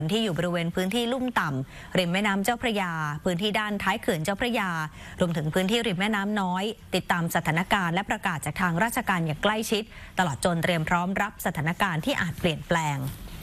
ที่อยู่บริเวณพื้นที่ลุ่มต่ำริมแม่น้ำเจ้าพระยาพื้นที่ด้านท้ายเขื่อนเจ้าพระยารวมถึงพื้นที่ริมแม่น้ำน้อยติดตามสถานการณ์และประกาศจากทางราชการอย่างใกล้ชิดตลอดจนเตรียมพร้อมรับสถานการณ์ที่อาจเปลี่ยนแปลง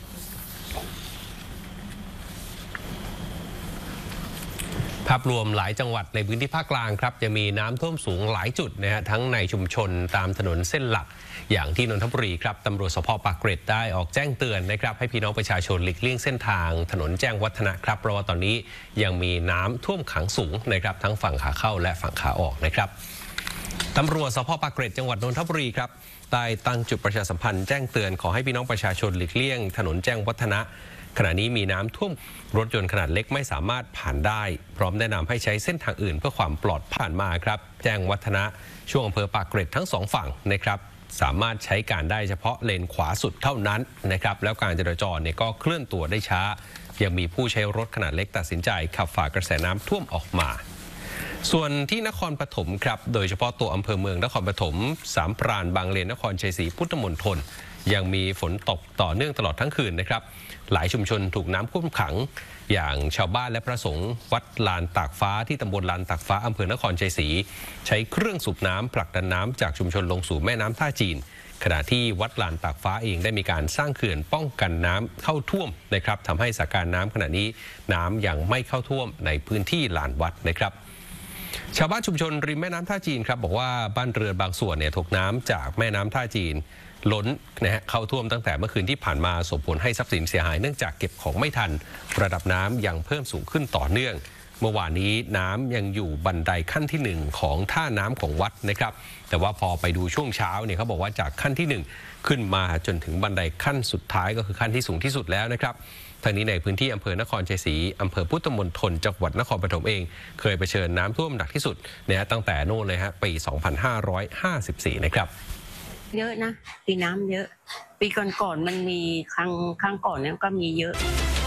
ภาพรวมหลายจังหวัดในพื้นที่ภาคกลางครับยังมีน้ำท่วมสูงหลายจุดนะฮะทั้งในชุมชนตามถนนเส้นหลักอย่างที่นนทบุรีครับตำรวจสภ.ปากเกร็ดได้ออกแจ้งเตือนนะครับให้พี่น้องประชาชนหลีกเลี่ยงเส้นทางถนนแจ้งวัฒนะครับเพราะว่าตอนนี้ยังมีน้ำท่วมขังสูงนะครับทั้งฝั่งขาเข้าและฝั่งขาออกนะครับตำรวจสภ.ปากเกร็ดจังหวัดนนทบุรีครับได้ตั้งจุดประชาสัมพันธ์แจ้งเตือนขอให้พี่น้องประชาชนหลีกเลี่ยงถนนแจ้งวัฒนะขณะนี้มีน้ำท่วมรถยนต์ขนาดเล็กไม่สามารถผ่านได้พร้อมแนะนำให้ใช้เส้นทางอื่นเพื่อความปลอดภัยมาครับแจ้งวัฒนะช่วงอำเภอปากเกร็ดทั้งสองฝั่งนะครับสามารถใช้การได้เฉพาะเลนขวาสุดเท่านั้นนะครับแล้วการจราจรเนี่ยก็เคลื่อนตัวได้ช้ายังมีผู้ใช้รถขนาดเล็กตัดสินใจขับฝ่ากระแสน้ำท่วมออกมาส่วนที่นครปฐมครับโดยเฉพาะตัวอำเภอเมืองนครปฐมสามพรานบางเลนนครชัยศรีพุทธมณฑลยังมีฝนตกต่อเนื่องตลอดทั้งคืนนะครับหลายชุมชนถูกน้ำท่วมขังอย่างชาวบ้านและพระสงฆ์วัดลานตากฟ้าที่ตำบลลานตากฟ้าอำเภอนครชัยศรีใช้เครื่องสูบน้ำผลักดันน้ำจากชุมชนลงสู่แม่น้ำท่าจีนขณะที่วัดลานตากฟ้าเองได้มีการสร้างเขื่อนป้องกันน้ำเข้าท่วมนะครับทำให้สถานการณ์น้ำขณะนี้น้ำยังไม่เข้าท่วมในพื้นที่ลานวัดนะครับชาวบ้านชุมชนริมแม่น้ำท่าจีนครับบอกว่าบ้านเรือนบางส่วนเนี่ยถูกน้ำจากแม่น้ำท่าจีนล้นนะฮะเข้าท่วมตั้งแต่เมื่อคืนที่ผ่านมาส่งผลให้ทรัพย์สินเสียหายเนื่องจากเก็บของไม่ทันระดับน้ำยังเพิ่มสูงขึ้นต่อเนื่องเมื่อวานนี้น้ำยังอยู่บันไดขั้นที่1ของท่าน้ำของวัดนะครับแต่ว่าพอไปดูช่วงเช้าเนี่ยเขาบอกว่าจากขั้นที่1ขึ้นมาจนถึงบันไดขั้นสุดท้ายก็คือขั้นที่สูงที่สุดแล้วนะครับทางนี้ในพื้นที่อำเภอนครชัยศรีอำเภอพุทธมณฑลจังหวัดนครปฐมเองเคยเผชิญน้ำท่วมหนักที่สุดเนี่ยตั้งแต่โน่นเลยฮะปี 2554 นะครับเยอะนะปีน้ำเยอะปีก่อนๆมันมีครั้งก่อนเนี่ยก็มีเยอะ